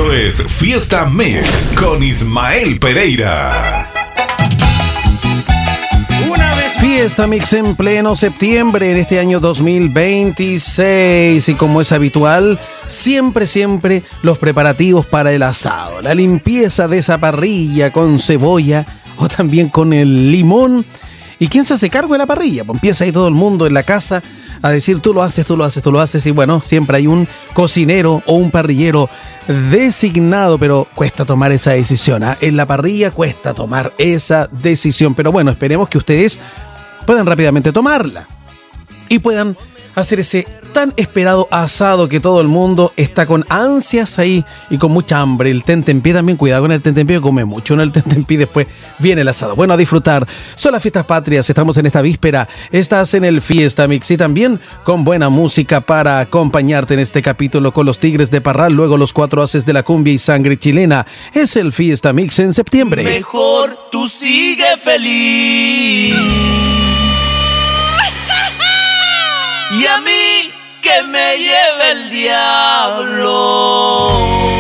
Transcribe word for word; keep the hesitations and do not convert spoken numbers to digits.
Esto es Fiesta Mix con Ismael Pereira. Fiesta Mix en pleno septiembre en este año dos mil veintiséis y como es habitual, siempre, siempre los preparativos para el asado, la limpieza de esa parrilla con cebolla o también con el limón. ¿Y quién se hace cargo de la parrilla? Pues empieza ahí todo el mundo en la casa a decir tú lo haces, tú lo haces, tú lo haces y bueno, siempre hay un cocinero o un parrillero designado, pero cuesta tomar esa decisión, ¿eh? En la parrilla cuesta tomar esa decisión, pero bueno, esperemos que ustedes puedan rápidamente tomarla y puedan hacer ese tan esperado asado que todo el mundo está con ansias ahí y con mucha hambre. El tentempié también, cuidado con el tentempié, come mucho en el tentempié, después viene el asado. Bueno, a disfrutar. Son las fiestas patrias, estamos en esta víspera, estás en el Fiesta Mix y también con buena música para acompañarte en este capítulo con los Tigres de Parral, luego los Cuatro Haces de la Cumbia y Sangre Chilena. Es el Fiesta Mix en septiembre. Mejor tú sigue feliz y a mí que me lleve el diablo.